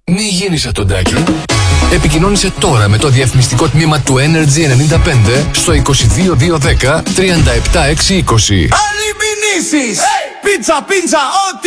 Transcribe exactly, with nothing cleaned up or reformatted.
Μη γίνεις ατοντάκι. Επικοινώνησε τώρα με το διαφημιστικό τμήμα του Energy ενενήντα πέντε στο είκοσι δύο διακόσια δέκα τριάντα επτά εξακόσια είκοσι. Άλλοι μηνύσεις! Hey! Πίτσα, πίτσα, ό,τι